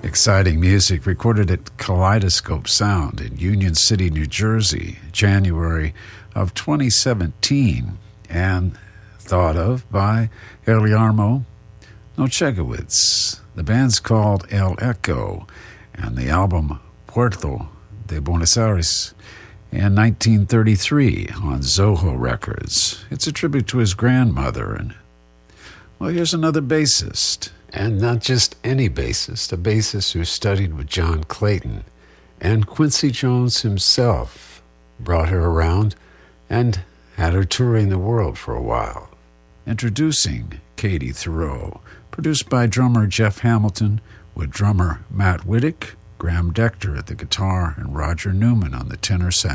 Exciting music recorded at Kaleidoscope Sound in Union City, New Jersey, January of 2017, and thought of by Guillermo Nochegowitz. The band's called El Eco, and the album Puerto de Buenos Aires in 1933 on Zoho Records. It's a tribute to his grandmother. And, well, here's another bassist. And not just any bassist, a bassist who studied with John Clayton. And Quincy Jones himself brought her around and had her touring the world for a while. Introducing Katie Thoreau, produced by drummer Jeff Hamilton, with drummer Matt Whittick, Graham Decter at the guitar, and Roger Newman on the tenor sax.